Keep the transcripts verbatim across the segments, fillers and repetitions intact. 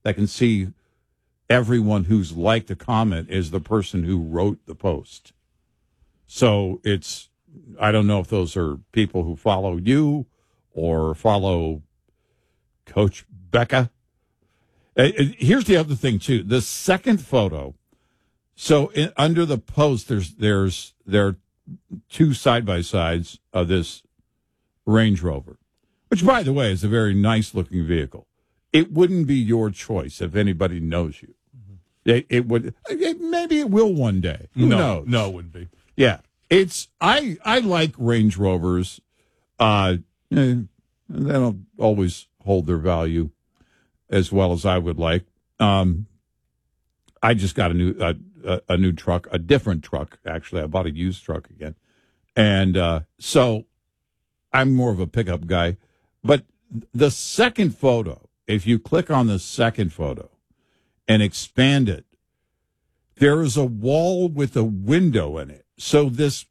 that can see everyone who's liked a comment is the person who wrote the post. So it's, I don't know if those are people who follow you or follow Coach Becca. Uh, here's the other thing, too. The second photo, so in, under the post, there's there's there are two side-by-sides of this Range Rover, which, by the way, is a very nice-looking vehicle. It wouldn't be your choice if anybody knows you. Mm-hmm. It, it would. It, maybe it will one day. Who no, knows? No, it wouldn't be. Yeah. It's I I like Range Rovers. Uh, eh, they don't always hold their value as well as I would like. Um, I just got a new a, a, a new truck, a different truck actually. I bought a used truck again, and uh, so I'm more of a pickup guy. But the second photo, if you click on the second photo and expand it, there is a wall with a window in it. So this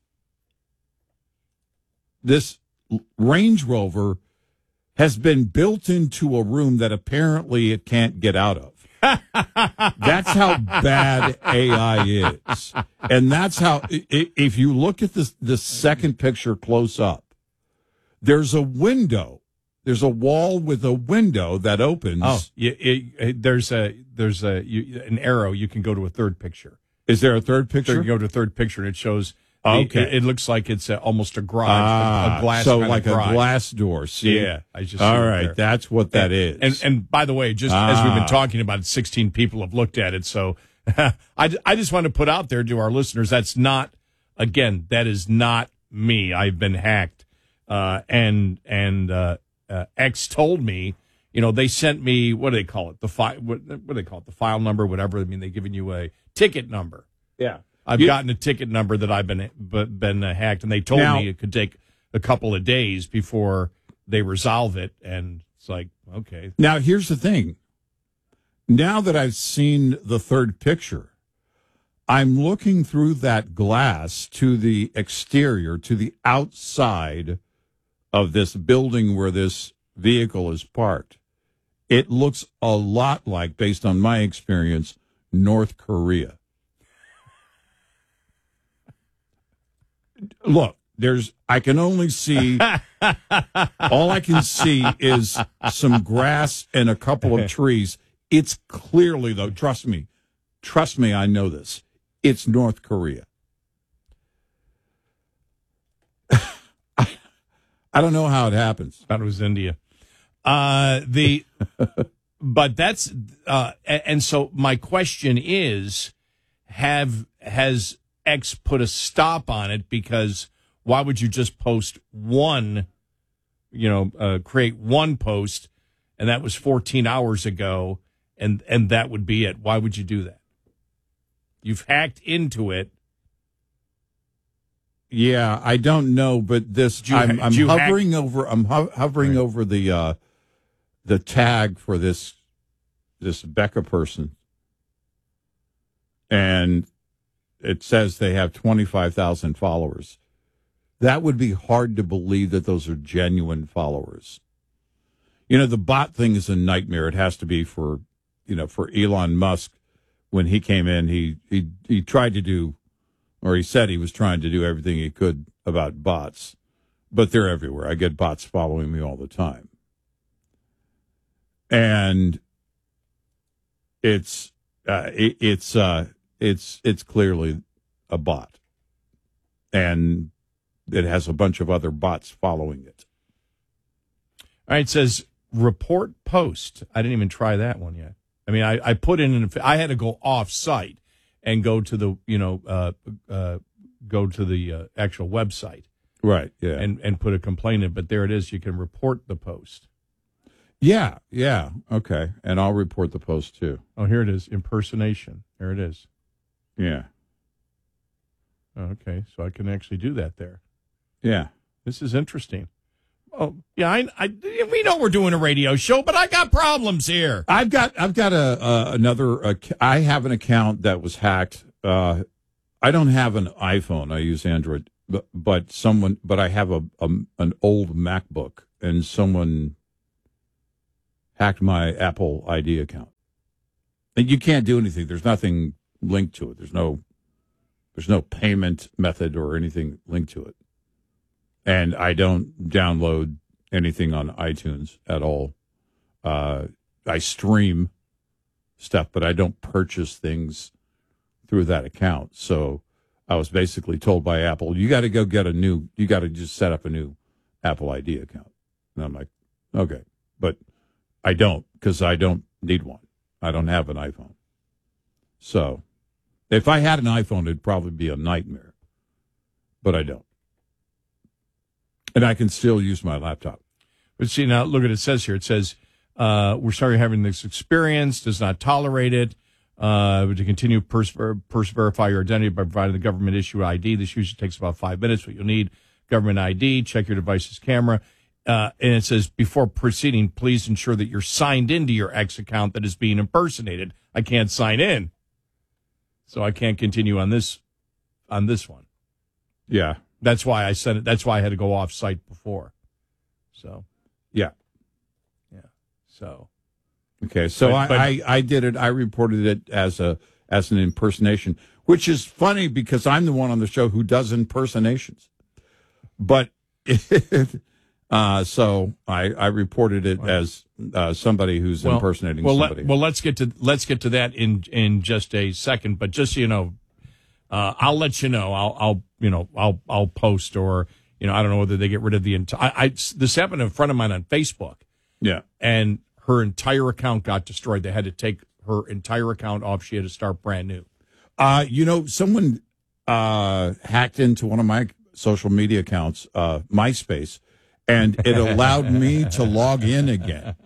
this Range Rover has been built into a room that apparently it can't get out of. That's how bad A I is. And that's how, if you look at this, the second picture close up, there's a window. There's a wall with a window that opens. Oh, it, it, it, there's a there's a you, an arrow. You can go to a third picture. Is there a third picture? You can go to a third picture, and it shows. Okay, the, it, it looks like it's a, almost a garage, ah, a, a glass. So kind like of a garage. glass door. See? Yeah, I just. All right, there. That's what that and, is. And and by the way, just ah. as we've been talking about it, sixteen people have looked at it. So I I just want to put out there to our listeners, that's not, again, that is not me. I've been hacked, uh, and and. Uh, Uh, X told me, you know, they sent me, what do they call it? The file, what, what do they call it? The file number, whatever. I mean, they've given you a ticket number. Yeah. I've you, gotten a ticket number that I've been been uh, hacked, and they told now, me it could take a couple of days before they resolve it. And it's like, okay. Now, here's the thing. Now that I've seen the third picture, I'm looking through that glass to the exterior, to the outside of this building where this vehicle is parked. It looks a lot like, based on my experience, North Korea. Look, there's, I can only see, all I can see is some grass and a couple of trees. It's clearly, though, trust me, trust me, I know this. It's North Korea. I don't know how it happens. Thought it was India. Uh, the, but that's, uh, and so my question is, have, has X put a stop on it? Because why would you just post one, you know, uh, create one post, and that was fourteen hours ago, and, and that would be it? Why would you do that? You've hacked into it. Yeah, I don't know, but this you, I'm, I'm hovering hack? over. I'm ho- hovering right. over the uh, the tag for this this Becca person, and it says they have twenty-five thousand followers. That would be hard to believe that those are genuine followers. You know, the bot thing is a nightmare. It has to be for you know for Elon Musk. When he came in, he he he tried to do. Or he said he was trying to do everything he could about bots, but they're everywhere. I get bots following me all the time. And it's uh, it, it's uh, it's it's clearly a bot, and it has a bunch of other bots following it. All right, it says report post. I didn't even try that one yet. I mean, I, I put in an, I had to go off site and go to the, you know, uh, uh, go to the uh, actual website. Right, yeah. And, and put a complaint in, but there it is. You can report the post. Yeah, yeah, okay. And I'll report the post, too. Oh, here it is, impersonation. There it is. Yeah. Okay, so I can actually do that there. Yeah. This is interesting. Oh, yeah, I, I, we know we're doing a radio show, but I got problems here. I've got, I've got a uh, another. Uh, I have an account that was hacked. Uh, I don't have an iPhone. I use Android, but, but someone, but I have a, a an old MacBook, and someone hacked my Apple I D account. And you can't do anything. There's nothing linked to it. There's no there's no payment method or anything linked to it. And I don't download anything on iTunes at all. Uh, I stream stuff, but I don't purchase things through that account. So I was basically told by Apple, you got to go get a new, you got to just set up a new Apple I D account. And I'm like, okay. But I don't, because I don't need one. I don't have an iPhone. So if I had an iPhone, it'd probably be a nightmare. But I don't. And I can still use my laptop. But see, now look at it says here. It says, uh, we're sorry you're having this experience, does not tolerate it. Uh, to continue, pers- pers- verify your identity by providing the government issue I D. This usually takes about five minutes. What you'll need, government I D, check your device's camera. Uh, and it says, before proceeding, please ensure that you're signed into your X account that is being impersonated. I can't sign in. So I can't continue on this, on this one. Yeah. That's why I sent it. That's why I had to go off site before. So, yeah. Yeah. So. Okay. So but, I, but, I, I did it. I reported it as a, as an impersonation, which is funny because I'm the one on the show who does impersonations. But, uh, so I, I reported it as, uh, somebody who's well, impersonating well, somebody. Let, well, let's get to, let's get to that in, in just a second. But just so you know, Uh, I'll let you know. I'll, I'll, you know, I'll, I'll post, or, you know, I don't know whether they get rid of the entire. I, I this happened in front of mine on Facebook. Yeah, and her entire account got destroyed. They had to take her entire account off. She had to start brand new. Uh, you know, someone uh, hacked into one of my social media accounts, uh, MySpace, and it allowed me to log in again.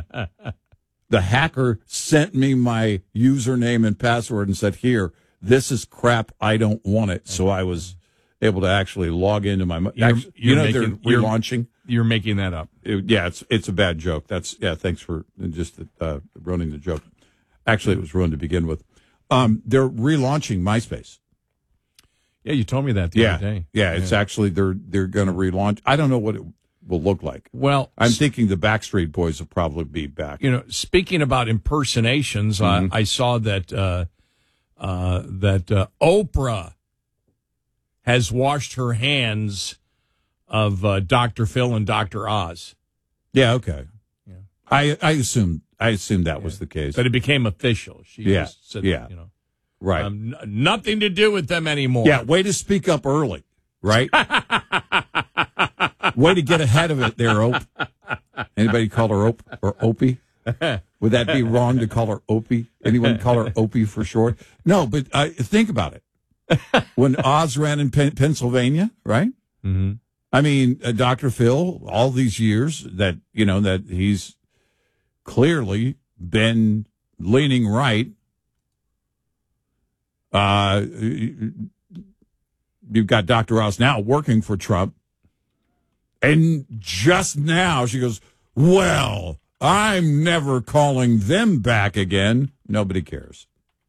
The hacker sent me my username and password and said, "Here. This is crap. I don't want it." So I was able to actually log into my. You're, actually, you're you know, making, they're relaunching. You're, you're making that up. It, yeah, it's it's a bad joke. That's yeah. Thanks for just uh, ruining the joke. Actually, it was ruined to begin with. Um, they're relaunching MySpace. Yeah, you told me that the yeah. other day. Yeah, it's yeah. actually they're they're going to relaunch. I don't know what it will look like. Well, I'm thinking the Backstreet Boys will probably be back. You know, speaking about impersonations, mm-hmm. uh, I saw that. Uh, Uh, that uh, Oprah has washed her hands of uh, Doctor Phil and Doctor Oz. Yeah, okay. Yeah. I I assumed I assumed that yeah. was the case. But it became official. She yeah. just said, yeah. you know, right. Um, n- nothing to do with them anymore. Yeah, way to speak up early, right? Way to get ahead of it there, Ope. Anybody call her Ope or Opie? Would that be wrong to call her Opie? Anyone call her Opie for short? No, but uh, think about it. When Oz ran in Pen- Pennsylvania, right? Mm-hmm. I mean, uh, Doctor Phil, all these years that, you know, that he's clearly been leaning right. Uh, you've got Doctor Oz now working for Trump. And just now she goes, well, I'm never calling them back again. Nobody cares.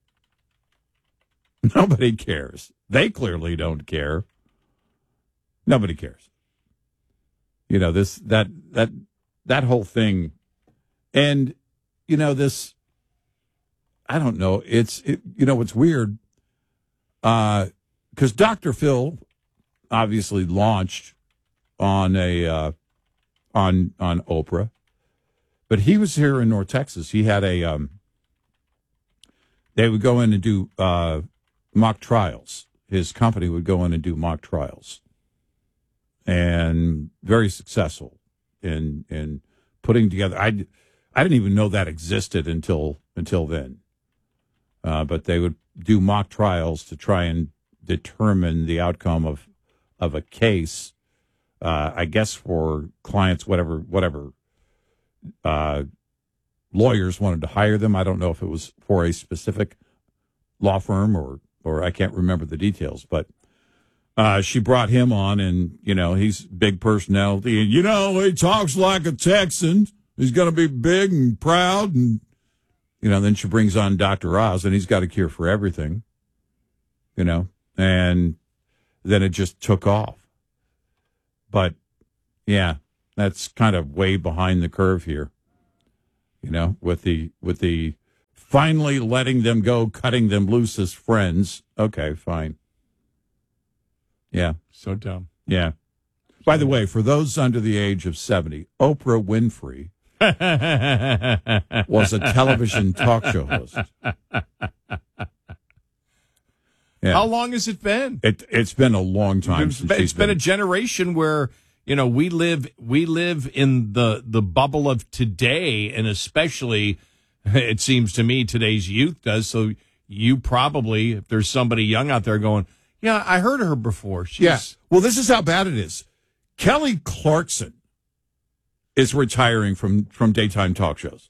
Nobody cares. They clearly don't care. Nobody cares. You know, this, that, that, that whole thing. And, you know, this, I don't know. It's, it, you know, what's weird, uh, because Doctor Phil obviously launched on a, uh, on, on Oprah. But he was here in North Texas. He had a, um, they would go in and do uh, mock trials. His company would go in and do mock trials. And very successful in in putting together. I, I didn't even know that existed until until then. Uh, but they would do mock trials to try and determine the outcome of of a case. Uh, I guess for clients, whatever whatever. Uh, lawyers wanted to hire them. I don't know if it was for a specific law firm or, or I can't remember the details, but uh, she brought him on and, you know, he's big personality. And, you know, he talks like a Texan. He's going to be big and proud. And, you know, then she brings on Doctor Oz and he's got a cure for everything, you know, and then it just took off. But, yeah. That's kind of way behind the curve here, you know, with the with the finally letting them go, cutting them loose as friends. Okay, fine. Yeah. So dumb. Yeah. By the way, for those under the age of seventy, Oprah Winfrey was a television talk show host. Yeah. How long has it been? It, it's been a long time. It's since been, she's it's been been a generation where, you know, we live we live in the, the bubble of today, and especially, it seems to me, today's youth does. So you probably, if there's somebody young out there going, yeah, I heard of her before. She's, yeah. Well, this is how bad it is. Kelly Clarkson is retiring from, from daytime talk shows.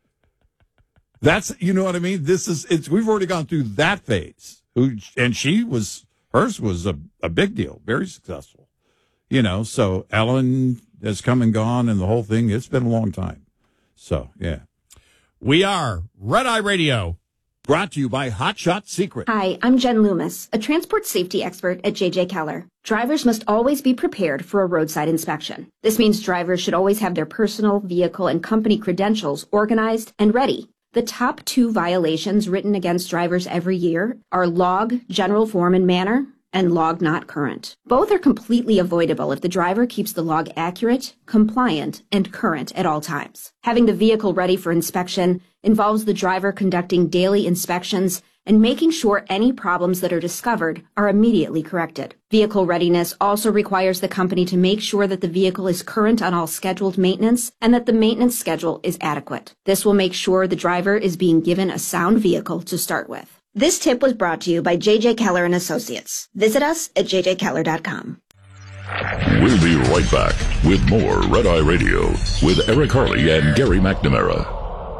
That's, you know what I mean? This is, it's, we've already gone through that phase. Who, and she was, hers was a, a big deal, very successful. You know, so Ellen has come and gone and the whole thing, it's been a long time. So, yeah. We are Red Eye Radio. Brought to you by Hot Shot Secret. Hi, I'm Jen Loomis, a transport safety expert at J J Keller. Drivers must always be prepared for a roadside inspection. This means drivers should always have their personal, vehicle, and company credentials organized and ready. The top two violations written against drivers every year are log, general form and manner, and log not current. Both are completely avoidable if the driver keeps the log accurate, compliant, and current at all times. Having the vehicle ready for inspection involves the driver conducting daily inspections and making sure any problems that are discovered are immediately corrected. Vehicle readiness also requires the company to make sure that the vehicle is current on all scheduled maintenance and that the maintenance schedule is adequate. This will make sure the driver is being given a sound vehicle to start with. This tip was brought to you by J J Keller and Associates. Visit us at j j keller dot com. We'll be right back with more Red Eye Radio with Eric Harley and Gary McNamara.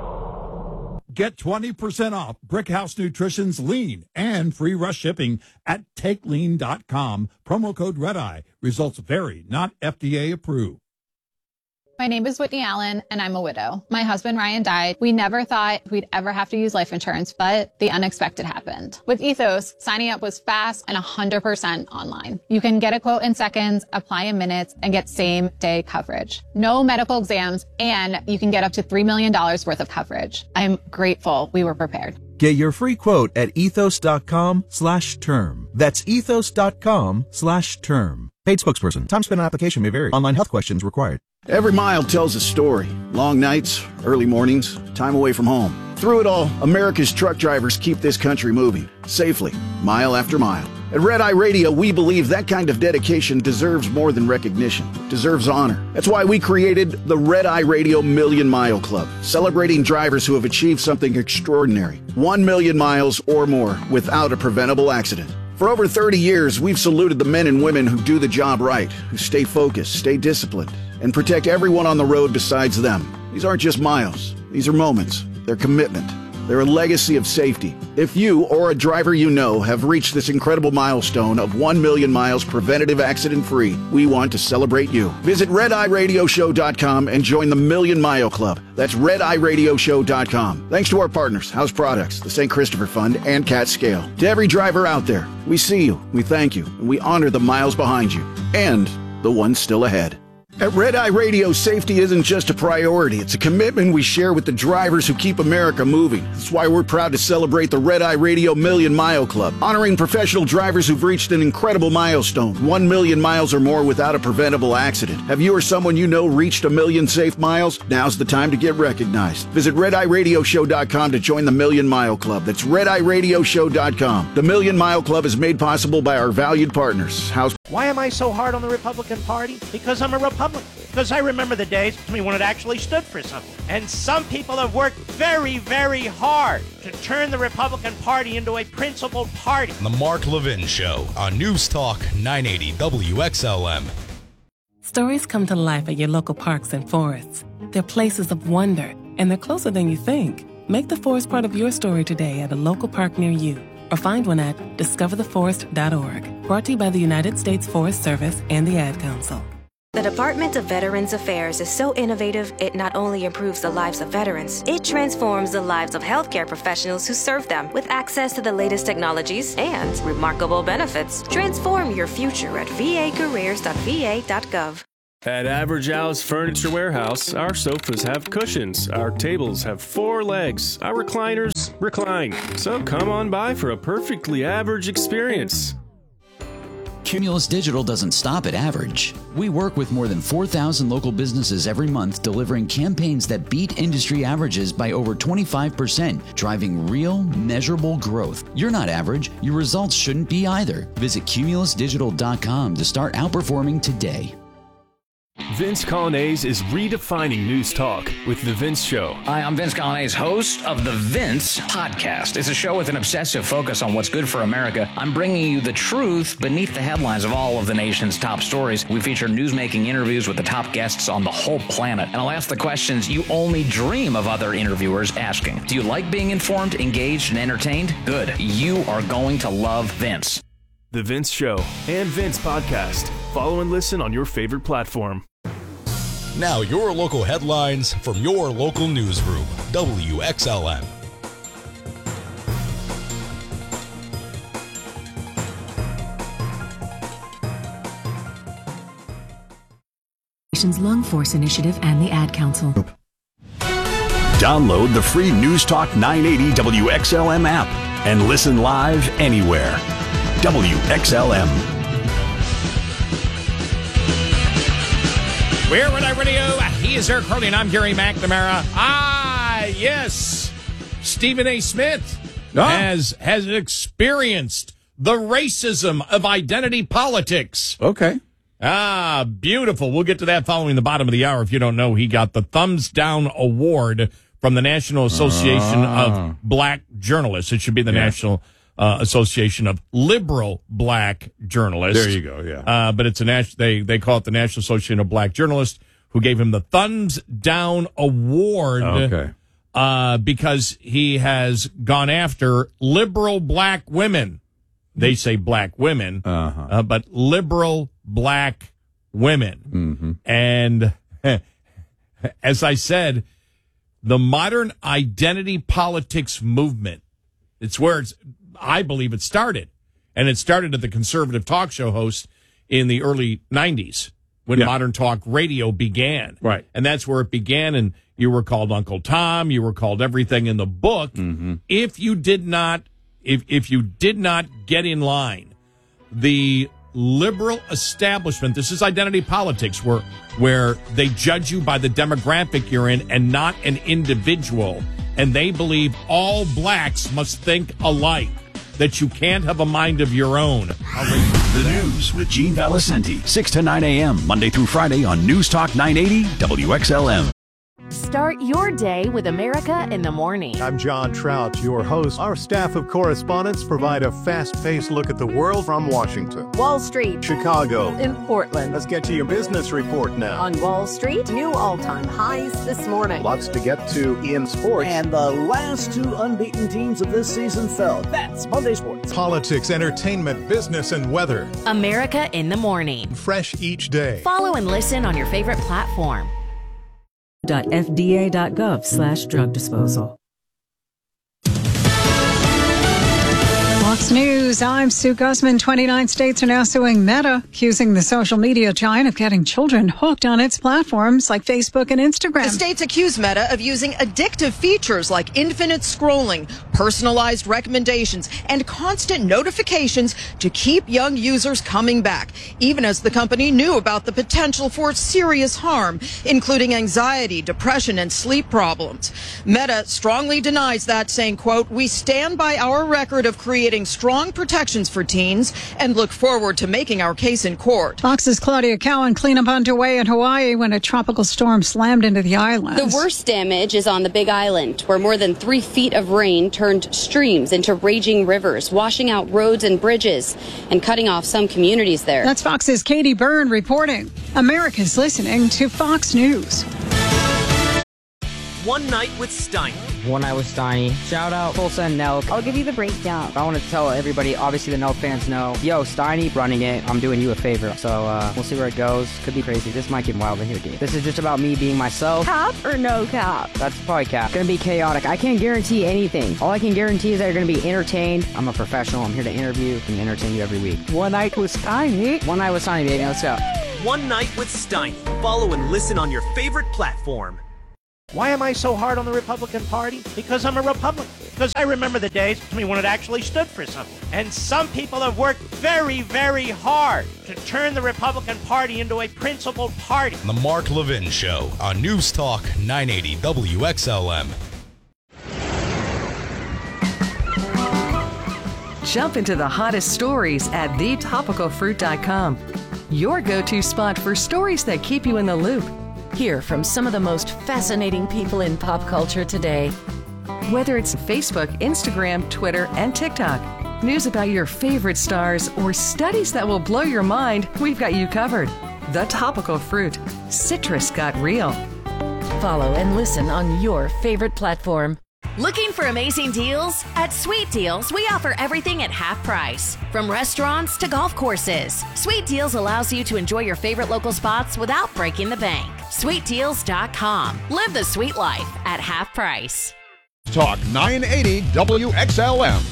Get twenty percent off Brickhouse Nutrition's Lean and free rush shipping at take lean dot com. Promo code Red Eye. Results vary, not F D A approved. My name is Whitney Allen, and I'm a widow. My husband, Ryan, died. We never thought we'd ever have to use life insurance, but the unexpected happened. With Ethos, signing up was fast and one hundred percent online. You can get a quote in seconds, apply in minutes, and get same-day coverage. No medical exams, and you can get up to three million dollars worth of coverage. I'm grateful we were prepared. Get your free quote at ethos.com slash term. That's ethos.com slash term. Paid spokesperson. Time spent on application may vary. Online health questions required. Every mile tells a story. Long nights, early mornings, time away from home. Through it all, America's truck drivers keep this country moving, safely, mile after mile. At Red Eye Radio, we believe that kind of dedication deserves more than recognition, deserves honor. That's why we created the Red Eye Radio Million Mile Club, celebrating drivers who have achieved something extraordinary. One million miles or more without a preventable accident. For over thirty years, we've saluted the men and women who do the job right, who stay focused, stay disciplined, and protect everyone on the road besides them. These aren't just miles. These are moments. They're commitment. They're a legacy of safety. If you or a driver you know have reached this incredible milestone of one million miles preventative accident-free, we want to celebrate you. Visit red eye radio show dot com and join the Million Mile Club. That's red eye radio show dot com. Thanks to our partners, House Products, the Saint Christopher Fund, and Cat Scale. To every driver out there, we see you, we thank you, and we honor the miles behind you, and the ones still ahead. At Red Eye Radio, safety isn't just a priority. It's a commitment we share with the drivers who keep America moving. That's why we're proud to celebrate the Red Eye Radio Million Mile Club, honoring professional drivers who've reached an incredible milestone, one million miles or more without a preventable accident. Have you or someone you know reached a million safe miles? Now's the time to get recognized. Visit red eye radio show dot com to join the Million Mile Club. That's red eye radio show dot com. The Million Mile Club is made possible by our valued partners, House. Why am I so hard on the Republican Party? Because I'm a Republican. Because I remember the days when it actually stood for something. And some people have worked very, very hard to turn the Republican Party into a principled party. The Mark Levin Show on News Talk nine eighty W X L M. Stories come to life at your local parks and forests. They're places of wonder, and they're closer than you think. Make the forest part of your story today at a local park near you, or find one at discover the forest dot org. Brought to you by the United States Forest Service and the Ad Council. The Department of Veterans Affairs is so innovative, it not only improves the lives of veterans, it transforms the lives of healthcare professionals who serve them with access to the latest technologies and remarkable benefits. Transform your future at v a careers dot v a dot gov. At Average Al's Furniture Warehouse, our sofas have cushions, our tables have four legs, our recliners recline. So come on by for a perfectly average experience. Cumulus Digital doesn't stop at average. We work with more than four thousand local businesses every month, delivering campaigns that beat industry averages by over twenty-five percent, driving real, measurable growth. You're not average. Your results shouldn't be either. Visit cumulus digital dot com to start outperforming today. Vince Colonnese is redefining news talk with The Vince Show. Hi, I'm Vince Colonnese, host of The Vince Podcast. It's a show with an obsessive focus on what's good for America. I'm bringing you the truth beneath the headlines of all of the nation's top stories. We feature newsmaking interviews with the top guests on the whole planet. And I'll ask the questions you only dream of other interviewers asking. Do you like being informed, engaged, and entertained? Good. You are going to love Vince. The Vince Show and Vince Podcast. Follow and listen on your favorite platform. Now your local headlines from your local newsroom, W X L M. Nation's Lung Force Initiative and the Ad Council. Download the free News Talk nine eighty W X L M app and listen live anywhere. W X L M. We're Red Eye Radio. He is Eric Harley, and I'm Gary McNamara. Ah, yes. Stephen A. Smith oh. has has experienced the racism of identity politics. Okay. Ah, beautiful. We'll get to that following the bottom of the hour. If you don't know, he got the Thumbs Down Award from the National Association ah. of Black Journalists. It should be the yeah. National Uh, Association of Liberal Black Journalists. There you go, yeah. Uh, but it's a nat- they they call it the National Association of Black Journalists, who gave him the Thumbs Down Award okay. uh, because he has gone after liberal black women. They say black women, uh-huh. uh, but liberal black women. Mm-hmm. And as I said, the modern identity politics movement, it's where it's I believe it started. And it started at the conservative talk show host in the early nineties when yeah. modern talk radio began. Right. And that's where it began. And you were called Uncle Tom. You were called everything in the book. Mm-hmm. If you did not, if, if you did not get in line, the liberal establishment, this is identity politics, where, where they judge you by the demographic you're in and not an individual. And they believe all blacks must think alike, that you can't have a mind of your own. The News with Gene Valicenti, six to nine a.m., Monday through Friday on News Talk nine eighty W X L M. Start your day with America in the Morning. I'm John Trout, your host. Our staff of correspondents provide a fast-paced look at the world from Washington, Wall Street, Chicago, in Portland. Let's get to your business report now. On Wall Street, new all-time highs this morning. Lots to get to in sports. And the last two unbeaten teams of this season fell. That's Monday Sports. Politics, entertainment, business, and weather. America in the Morning. Fresh each day. Follow and listen on your favorite platform. F D A dot gov slash drug disposal. Fox News, I'm Sue Guzman. twenty-nine states are now suing Meta, accusing the social media giant of getting children hooked on its platforms like Facebook and Instagram. The states accuse Meta of using addictive features like infinite scrolling, personalized recommendations, and constant notifications to keep young users coming back, even as the company knew about the potential for serious harm, including anxiety, depression, and sleep problems. Meta strongly denies that, saying, quote, "We stand by our record of creating strong protections for teens and look forward to making our case in court." Fox's Claudia Cowan. Cleanup underway in Hawaii when a tropical storm slammed into the island. The worst damage is on the Big Island, where more than three feet of rain turned streams into raging rivers, washing out roads and bridges and cutting off some communities there. That's Fox's Katie Byrne reporting. America's listening to Fox News. One Night with Steiny. One Night with Steiny. Shout out Tulsa and Nelk. I'll give you the breakdown. I want to tell everybody, obviously the Nelk fans know, yo, Steiny running it. I'm doing you a favor. So uh, we'll see where it goes. Could be crazy. This might get wild in here, dude. This is just about me being myself. Cap or no cap? That's probably cap. It's gonna be chaotic. I can't guarantee anything. All I can guarantee is that you're gonna be entertained. I'm a professional. I'm here to interview and entertain you every week. One Night with Steiny. One Night with Steiny, baby. Let's go. One Night with Steiny. Follow and listen on your favorite platform. Why am I so hard on the Republican Party? Because I'm a Republican. Because I remember the days when it actually stood for something. And some people have worked very, very hard to turn the Republican Party into a principled party. The Mark Levin Show on News Talk nine eighty W X L M. Jump into the hottest stories at the topical fruit dot com. Your go-to spot for stories that keep you in the loop. Hear from some of the most fascinating people in pop culture today. Whether it's Facebook, Instagram, Twitter, and TikTok, news about your favorite stars, or studies that will blow your mind, we've got you covered. The Topical Fruit. Citrus got real. Follow and listen on your favorite platform. Looking for amazing deals? At Sweet Deals, we offer everything at half price. From restaurants to golf courses, Sweet Deals allows you to enjoy your favorite local spots without breaking the bank. sweet deals dot com. Live the sweet life at half price. Talk nine eighty W X L M.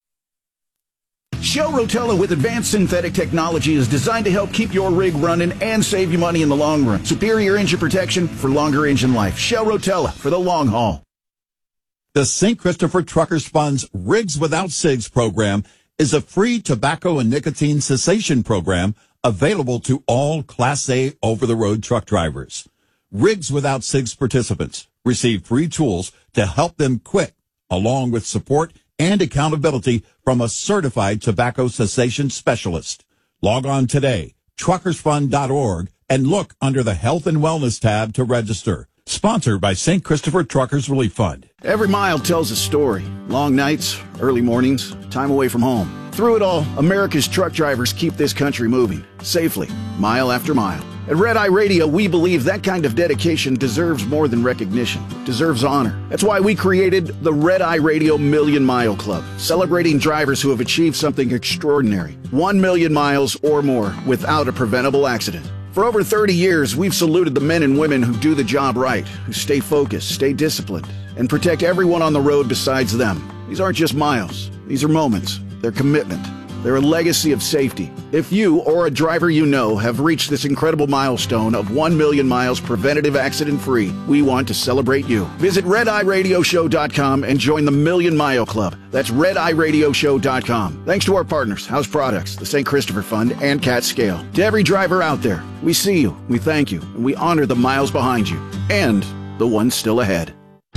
Shell Rotella with advanced synthetic technology is designed to help keep your rig running and save you money in the long run. Superior engine protection for longer engine life. Shell Rotella for the long haul. The Saint Christopher Truckers Fund's Rigs Without Cigs program is a free tobacco and nicotine cessation program available to all Class A over-the-road truck drivers. Rigs Without Cigs participants receive free tools to help them quit, along with support and accountability from a certified tobacco cessation specialist. Log on today, truckers fund dot org, and look under the Health and Wellness tab to register. Sponsored by Saint Christopher Truckers Relief Fund. Every mile tells a story. Long nights, early mornings, time away from home. Through it all, America's truck drivers keep this country moving, safely, mile after mile. At Red Eye Radio, we believe that kind of dedication deserves more than recognition, deserves honor. That's why we created the Red Eye Radio Million Mile Club, celebrating drivers who have achieved something extraordinary. One million miles or more without a preventable accident. For over thirty years, we've saluted the men and women who do the job right, who stay focused, stay disciplined, and protect everyone on the road besides them. These aren't just miles. These are moments. They're commitment. They're a legacy of safety. If you or a driver you know have reached this incredible milestone of one million miles preventative accident-free, we want to celebrate you. Visit red eye radio show dot com and join the Million Mile Club. That's red eye radio show dot com. Thanks to our partners, House Products, the Saint Christopher Fund, and Cat Scale. To every driver out there, we see you, we thank you, and we honor the miles behind you, and the ones still ahead.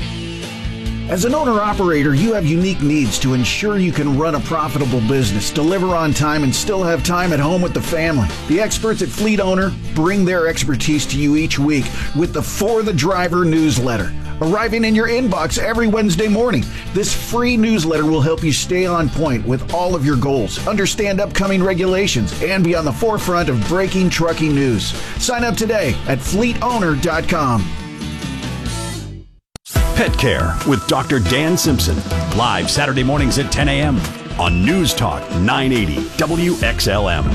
As an owner-operator, you have unique needs to ensure you can run a profitable business, deliver on time, and still have time at home with the family. The experts at Fleet Owner bring their expertise to you each week with the For the Driver newsletter, arriving in your inbox every Wednesday morning. This free newsletter will help you stay on point with all of your goals, understand upcoming regulations, and be on the forefront of breaking trucking news. Sign up today at fleet owner dot com. Pet Care with Doctor Dan Simpson. Live Saturday mornings at ten a.m. on News Talk nine eighty W X L M.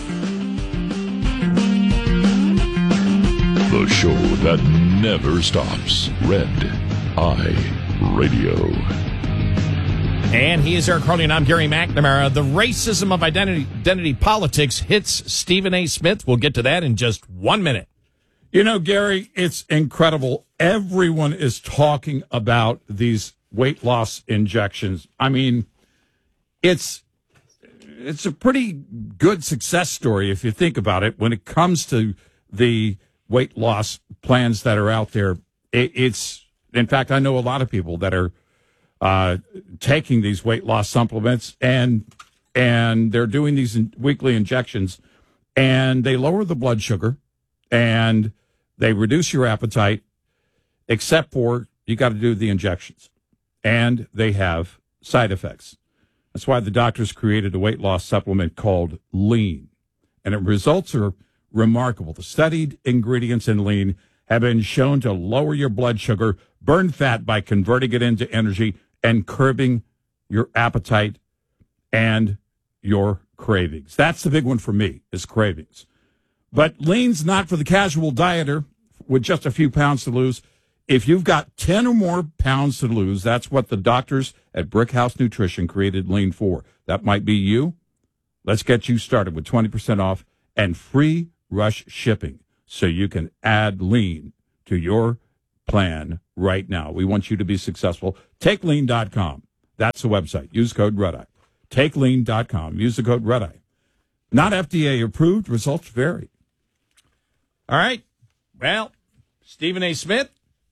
The show that never stops. Red Eye Radio. And he is Eric Crowley, and I'm Gary McNamara. The racism of identity, identity politics hits Stephen A. Smith. We'll get to that in just one minute. You know, Gary, it's incredible. Everyone is talking about these weight loss injections. I mean, it's it's a pretty good success story if you think about it. When it comes to the weight loss plans that are out there, it, it's, in fact, I know a lot of people that are uh, taking these weight loss supplements, and and they're doing these in, weekly injections, and they lower the blood sugar, and they reduce your appetite, except for you got to do the injections, and they have side effects. That's why the doctors created a weight loss supplement called Lean, and the results are remarkable. The studied ingredients in Lean have been shown to lower your blood sugar, burn fat by converting it into energy, and curbing your appetite and your cravings. That's the big one for me, is cravings. But Lean's not for the casual dieter with just a few pounds to lose. If you've got ten or more pounds to lose, that's what the doctors at Brickhouse Nutrition created Lean for. That might be you. Let's get you started with twenty percent off and free rush shipping so you can add lean to your plan right now. We want you to be successful. take lean dot com. That's the website. Use code REDEYE. take lean dot com. Use the code REDEYE. Not F D A approved. Results vary. All right. Well, Stephen A. Smith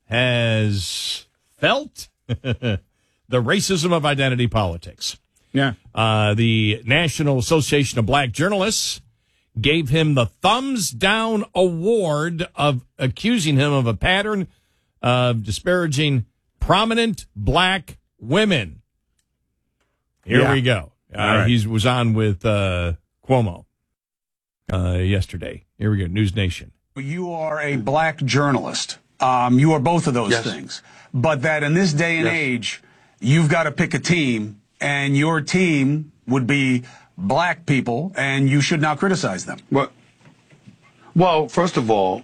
has felt the racism of identity politics. Yeah. Uh, the National Association of Black Journalists gave him the thumbs down award of accusing him of a pattern of disparaging prominent black women. Here Yeah. we go. Uh, right. He was on with uh, Cuomo uh, yesterday. Here we go. News Nation. You are a black journalist. Um, you are both of those Yes. things. But that in this day and Yes. age, you've got to pick a team, and your team would be black people, and you should not criticize them. Well, well, first of all,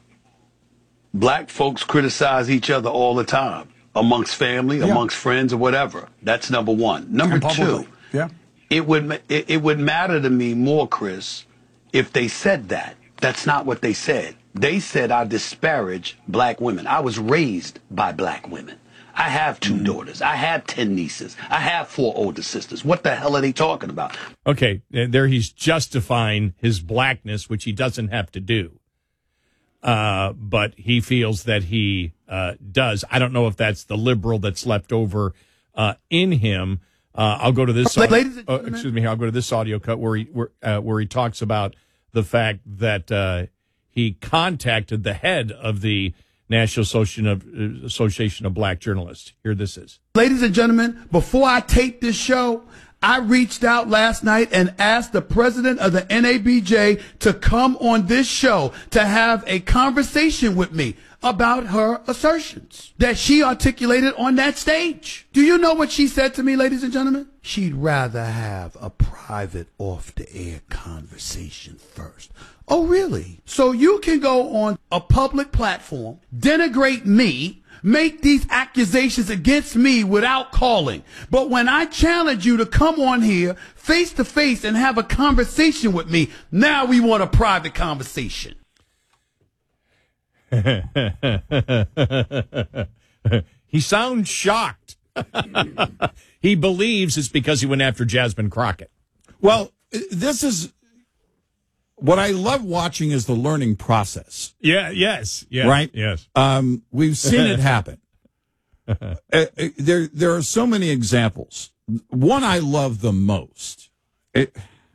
black folks criticize each other all the time, amongst family, Yeah. amongst friends, or whatever. That's number one. Number And publicly. two, Yeah. it would ma- it, it would matter to me more, Chris, if they said that. That's not what they said. They said I disparage black women. I was raised by black women. I have two daughters. I have ten nieces. I have four older sisters. What the hell are they talking about? Okay, there he's justifying his blackness, which he doesn't have to do. Uh, but he feels that he uh, does. I don't know if that's the liberal that's left over uh, in him. Uh, I'll go to this. Ladies and uh, excuse me. I'll go to this audio cut where he where, uh, where he talks about the fact that uh, he contacted the head of the National Association of, uh, Association of Black Journalists. Here this is. Ladies and gentlemen, before I tape this show, I reached out last night and asked the president of the N A B J to come on this show to have a conversation with me about her assertions that she articulated on that stage. Do you know what she said to me, ladies and gentlemen? She'd rather have a private off-the-air conversation first. Oh, really? So you can go on a public platform, denigrate me, make these accusations against me without calling. But when I challenge you to come on here face to face and have a conversation with me, now we want a private conversation. He sounds shocked. He believes it's because he went after Jasmine Crockett. Well, this is what I love watching is the learning process. Yeah, yes, yeah, right? Yes. Um, we've seen it happen. uh, uh, there, there are so many examples. One I love the most. It,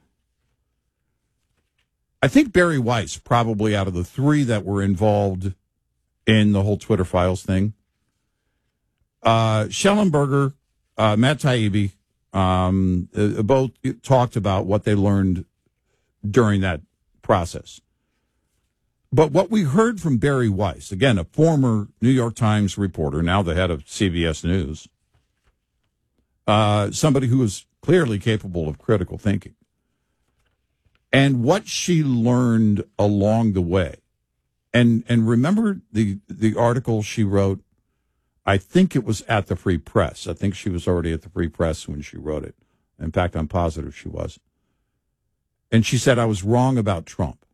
I think Barry Weiss, probably out of the three that were involved in the whole Twitter Files thing, uh, Schellenberger, uh, Matt Taibbi, um, uh, both talked about what they learned during that process. But what we heard from Barry Weiss, again, a former New York Times reporter, now the head of C B S News, uh, somebody who is clearly capable of critical thinking, and what she learned along the way. And and remember the the article she wrote, I think it was at the Free Press. I think she was already at the Free Press when she wrote it. In fact, I'm positive she was. And she said, I was wrong about Trump.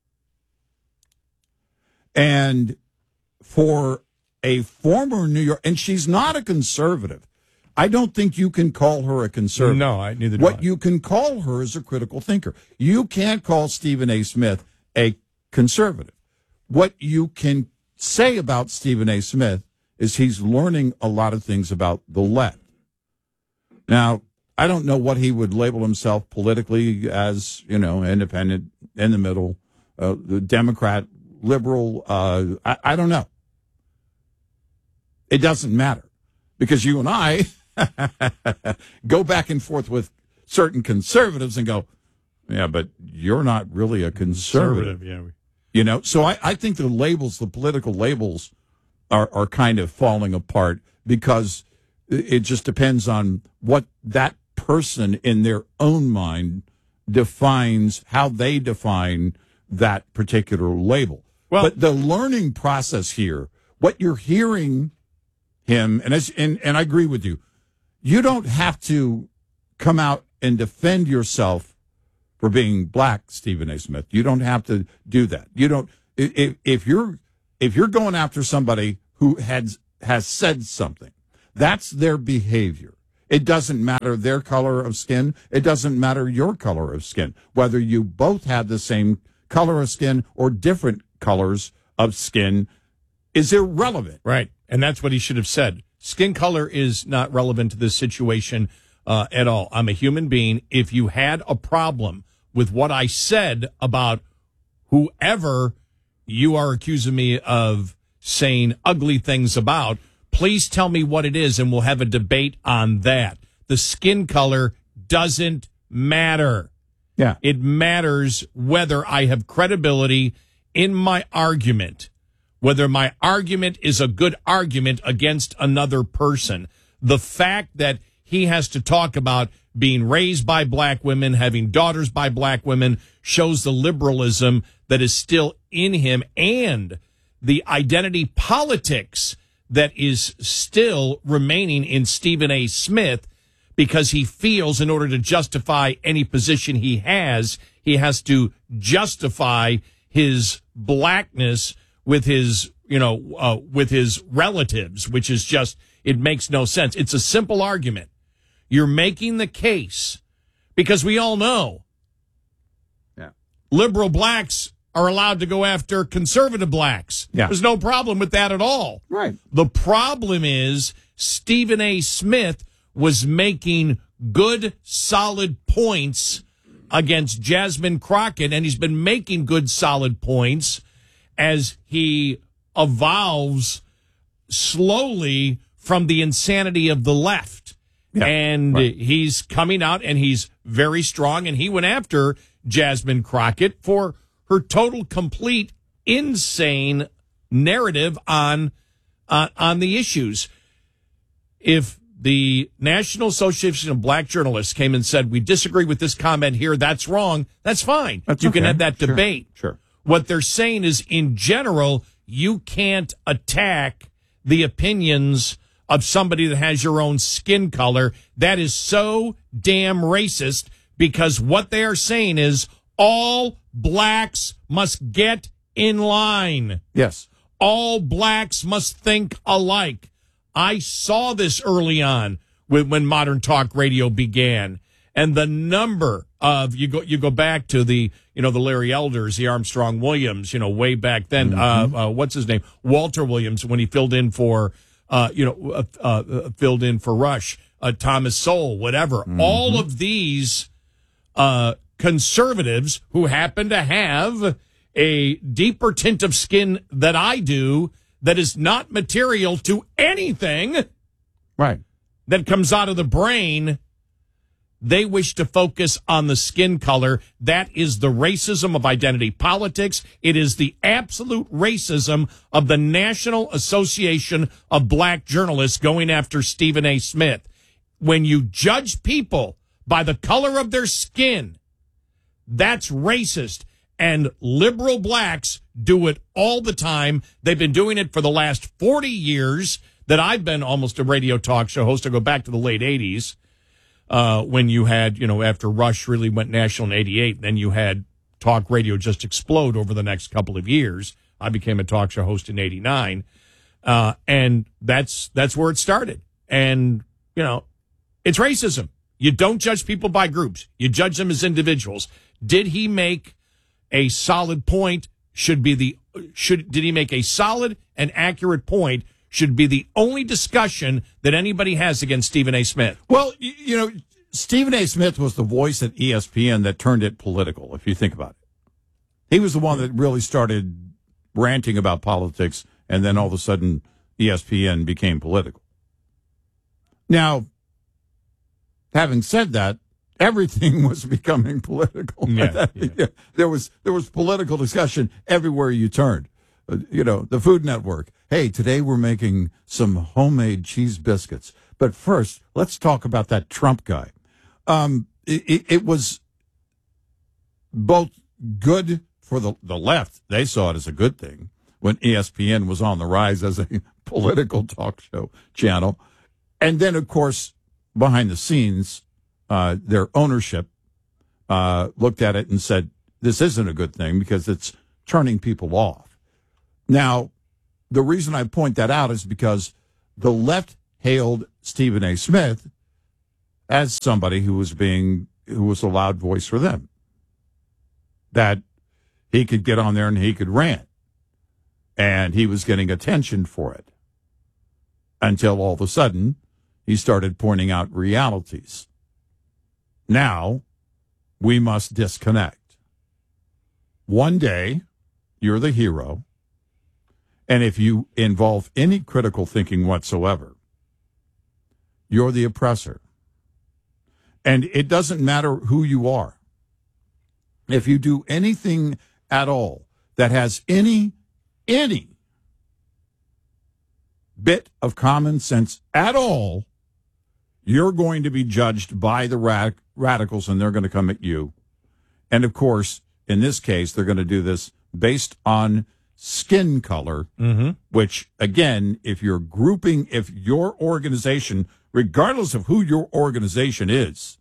And for a former New York, and she's not a conservative. I don't think you can call her a conservative. No, I neither do What I. you can call her is a critical thinker. You can't call Stephen A. Smith a conservative. What you can say about Stephen A. Smith is he's learning a lot of things about the left. Now, I don't know what he would label himself politically as, you know, independent, in the middle, uh, the Democrat, liberal. Uh, I, I don't know. It doesn't matter because you and I go back and forth with certain conservatives and go, yeah, but you're not really a conservative. Conservative, yeah. You know, so I, I think the labels, the political labels are, are kind of falling apart because it just depends on what that person in their own mind defines, how they define that particular label. Well, but the learning process here, what you're hearing him, and, as, and, and I agree with you, you don't have to come out and defend yourself for being black, Stephen A. Smith. You don't have to do that. You don't. If, if you're if you're going after somebody who has has said something, that's their behavior. It doesn't matter their color of skin. It doesn't matter your color of skin. Whether you both have the same color of skin or different colors of skin is irrelevant. Right. And that's what he should have said. Skin color is not relevant to this situation uh, at all. I'm a human being. If you had a problem with what I said about whoever you are accusing me of saying ugly things about, please tell me what it is, and we'll have a debate on that. The skin color doesn't matter. Yeah. It matters whether I have credibility in my argument, whether my argument is a good argument against another person. The fact that he has to talk about being raised by black women, having daughters by black women, shows the liberalism that is still in him and the identity politics that is still remaining in Stephen A. Smith, because he feels in order to justify any position he has, he has to justify his blackness with his, you know, uh, with his relatives, which is just, it makes no sense. It's a simple argument. You're making the case because we all know yeah. liberal blacks are allowed to go after conservative blacks. Yeah. There's no problem with that at all. Right. The problem is Stephen A. Smith was making good, solid points against Jasmine Crockett, and he's been making good, solid points as he evolves slowly from the insanity of the left. Yeah, and right. he's coming out, and he's very strong, and he went after Jasmine Crockett for her total, complete, insane narrative on uh, on the issues. If the National Association of Black Journalists came and said, we disagree with this comment here, that's wrong, that's fine. That's you okay. can have that Sure. debate. Sure. What they're saying is, in general, you can't attack the opinions of somebody that has your own skin color. That is so damn racist, because what they are saying is all blacks must get in line. Yes. All blacks must think alike. I saw this early on with, when Modern Talk Radio began, and the number of you go you go back to the you know the Larry Elders, the Armstrong Williams, you know way back then. Mm-hmm. Uh, uh, what's his name? Walter Williams, when he filled in for uh, you know uh, uh, filled in for Rush, uh, Thomas Sowell, whatever. Mm-hmm. All of these uh, conservatives who happen to have a deeper tint of skin that I do, that is not material to anything right. that comes out of the brain, they wish to focus on the skin color. That is the racism of identity politics. It is the absolute racism of the National Association of Black Journalists going after Stephen A. Smith. When you judge people by the color of their skin, that's racist. And liberal blacks do it all the time. They've been doing it for the last forty years that I've been almost a radio talk show host. I go back to the late eighties uh, when you had, you know, after Rush really went national in eighty-eight, then you had talk radio just explode over the next couple of years. I became a talk show host in eighty-nine. Uh, and that's that's where it started. And, you know, it's racism. You don't judge people by groups. You judge them as individuals. Did he make a solid point? Should be the should did he make a solid and accurate point? Should be the only discussion that anybody has against Stephen A. Smith. Well, you, you know, Stephen A. Smith was the voice at E S P N that turned it political, if you think about it. He was the one that really started ranting about politics, and then all of a sudden E S P N became political. Now, having said that, everything was becoming political. Yeah, yeah. There was there was political discussion everywhere you turned. Uh, you know, the Food Network. Hey, today we're making some homemade cheese biscuits. But first, let's talk about that Trump guy. Um, it, it, it was both good for the, the left. They saw it as a good thing when E S P N was on the rise as a political talk show channel. And then, of course, behind the scenes, Uh, their ownership uh, looked at it and said, this isn't a good thing because it's turning people off. Now, the reason I point that out is because the left hailed Stephen A. Smith as somebody who was being, who was a loud voice for them. That he could get on there and he could rant. And he was getting attention for it. Until all of a sudden, he started pointing out realities. Now, we must disconnect. One day, you're the hero. And if you involve any critical thinking whatsoever, you're the oppressor. And it doesn't matter who you are. If you do anything at all that has any, any bit of common sense at all, you're going to be judged by the rad- radicals, and they're going to come at you. And, of course, in this case, they're going to do this based on skin color, mm-hmm. which, again, if you're grouping, if your organization, regardless of who your organization is,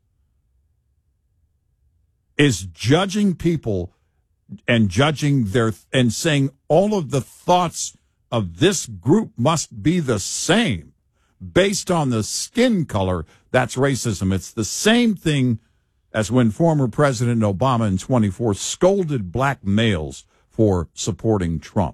is judging people and judging their, and saying all of the thoughts of this group must be the same based on the skin color, that's racism. It's the same thing as when former President Obama in twenty-four scolded black males for supporting Trump.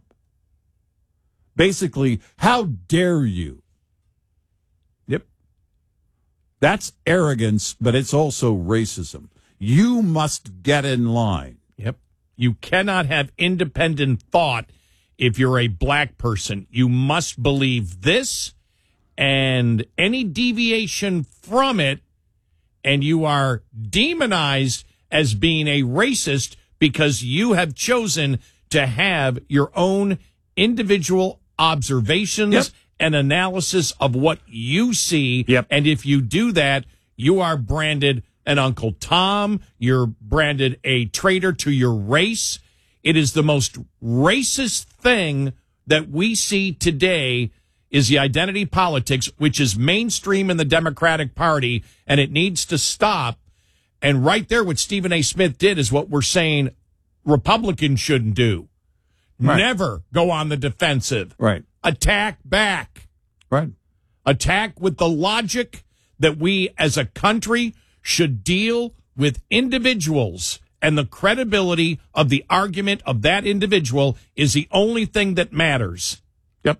Basically, how dare you? Yep. That's arrogance, but it's also racism. You must get in line. Yep. You cannot have independent thought if you're a black person. You must believe this, and any deviation from it, and you are demonized as being a racist because you have chosen to have your own individual observations yep. and analysis of what you see. Yep. And if you do that, you are branded an Uncle Tom. You're branded a traitor to your race. It is the most racist thing that we see today is the identity politics, which is mainstream in the Democratic Party, and it needs to stop. And right there, what Stephen A. Smith did is what we're saying Republicans shouldn't do. Right. Never go on the defensive. Right. Attack back. Right. Attack with the logic that we as a country should deal with individuals, and the credibility of the argument of that individual is the only thing that matters. Yep.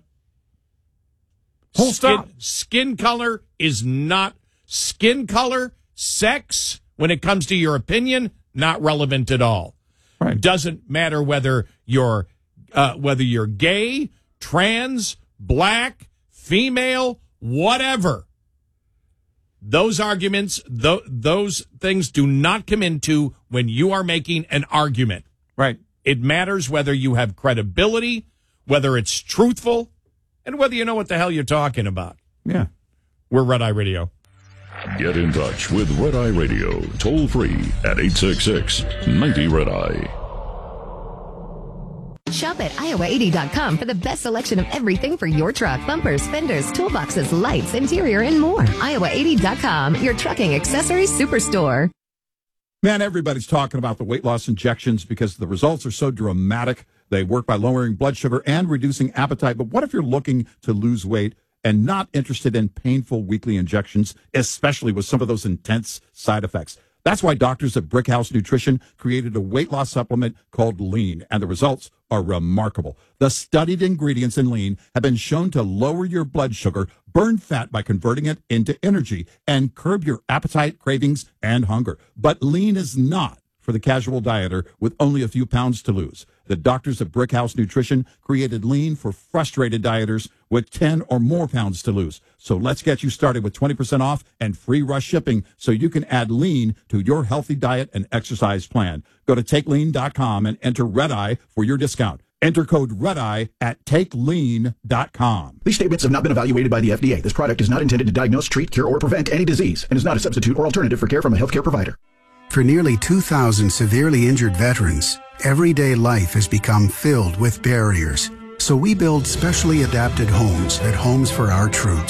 Full skin, stop. Skin color is not skin color. Sex, when it comes to your opinion, not relevant at all. Right. Doesn't matter whether you're uh, whether you're gay, trans, black, female, whatever. Those arguments, th- those things do not come into when you are making an argument. Right. It matters whether you have credibility, whether it's truthful, and whether you know what the hell you're talking about. Yeah. We're Red Eye Radio. Get in touch with Red Eye Radio, toll free at eight six six, ninety Red Eye. Shop at Iowa eighty dot com for the best selection of everything for your truck. Bumpers, fenders, toolboxes, lights, interior, and more. Iowa eighty dot com, your trucking accessories superstore. Man, everybody's talking about the weight loss injections because the results are so dramatic. They work by lowering blood sugar and reducing appetite. But what if you're looking to lose weight and not interested in painful weekly injections, especially with some of those intense side effects? That's why doctors at Brickhouse Nutrition created a weight loss supplement called Lean, and the results are remarkable. The studied ingredients in Lean have been shown to lower your blood sugar, burn fat by converting it into energy, and curb your appetite, cravings, and hunger. But Lean is not for the casual dieter with only a few pounds to lose. The doctors at Brickhouse Nutrition created Lean for frustrated dieters with ten or more pounds to lose. So let's get you started with twenty percent off and free rush shipping so you can add Lean to your healthy diet and exercise plan. Go to take lean dot com and enter Red Eye for your discount. Enter code Red Eye at take lean dot com. These statements have not been evaluated by the F D A. This product is not intended to diagnose, treat, cure, or prevent any disease and is not a substitute or alternative for care from a healthcare provider. For nearly two thousand severely injured veterans, everyday life has become filled with barriers. So we build specially adapted homes at Homes for Our Troops.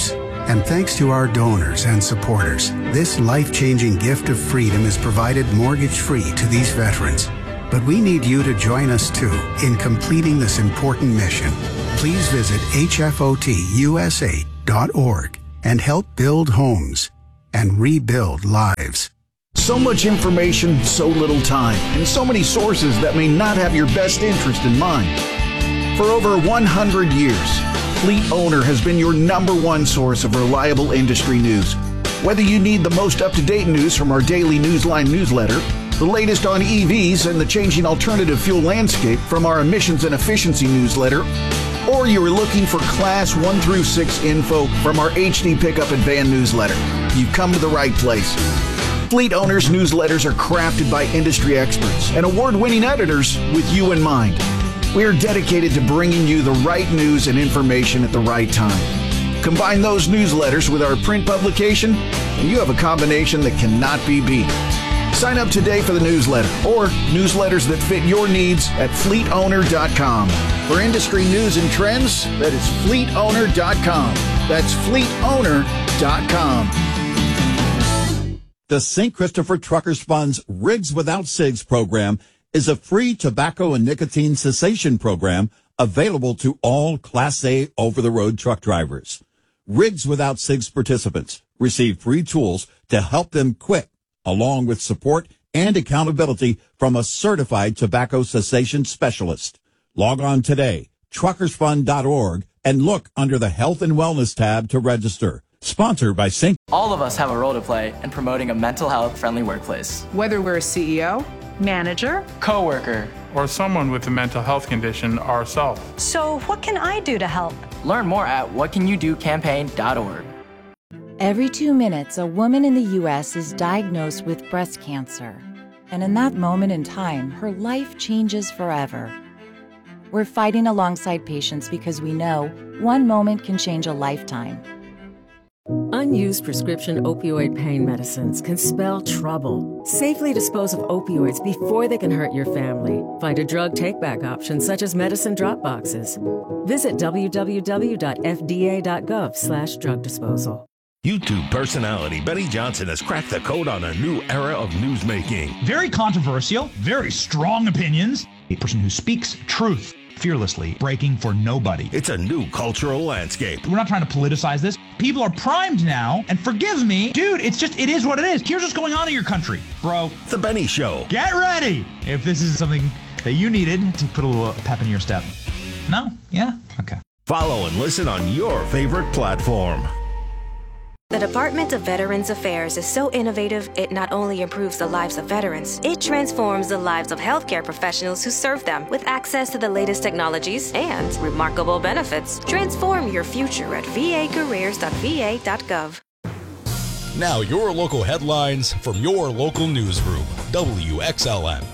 And thanks to our donors and supporters, this life-changing gift of freedom is provided mortgage-free to these veterans. But we need you to join us, too, in completing this important mission. Please visit H F O T U S A dot org and help build homes and rebuild lives. So much information, so little time, and so many sources that may not have your best interest in mind. For over one hundred years, Fleet Owner has been your number one source of reliable industry news. Whether you need the most up-to-date news from our daily Newsline newsletter, the latest on E Vs and the changing alternative fuel landscape from our emissions and efficiency newsletter, or you are looking for Class one through six info from our H D Pickup and Van newsletter, you've come to the right place. Fleet Owners newsletters are crafted by industry experts and award-winning editors with you in mind. We are dedicated to bringing you the right news and information at the right time. Combine those newsletters with our print publication, and you have a combination that cannot be beat. Sign up today for the newsletter or newsletters that fit your needs at fleet owner dot com. For industry news and trends, that is fleet owner dot com. That's fleet owner dot com. The Saint Christopher Truckers Fund's Rigs Without Cigs program is a free tobacco and nicotine cessation program available to all Class A over-the-road truck drivers. Rigs Without Cigs participants receive free tools to help them quit, along with support and accountability from a certified tobacco cessation specialist. Log on today, truckers fund dot org, and look under the Health and Wellness tab to register. Sponsored by Saint. All of us have a role to play in promoting a mental health friendly workplace. Whether we're a C E O, manager, coworker, or someone with a mental health condition ourselves. So what can I do to help? Learn more at what can you do campaign dot org. Every two minutes, a woman in the U S is diagnosed with breast cancer. And in that moment in time, her life changes forever. We're fighting alongside patients because we know one moment can change a lifetime. Unused prescription opioid pain medicines can spell trouble. Safely dispose of opioids before they can hurt your family. Find a drug take-back option such as medicine drop boxes. Visit w w w dot f d a dot gov slash drug disposal. YouTube personality Benny Johnson has cracked the code on a new era of newsmaking. Very controversial, very strong opinions. A person who speaks truth fearlessly, breaking for nobody. It's a new cultural landscape. We're not trying to politicize this. People are primed now, and forgive me, dude, it's just, it is what it is. Here's what's going on in your country, bro. The Benny Show. Get ready if this is something that you needed to put a little pep in your step. No? Yeah? Okay. Follow and listen on your favorite platform. The Department of Veterans Affairs is so innovative, it not only improves the lives of veterans, it transforms the lives of healthcare professionals who serve them with access to the latest technologies and remarkable benefits. Transform your future at v a careers dot v a dot gov. Now your local headlines from your local newsroom, W X L M.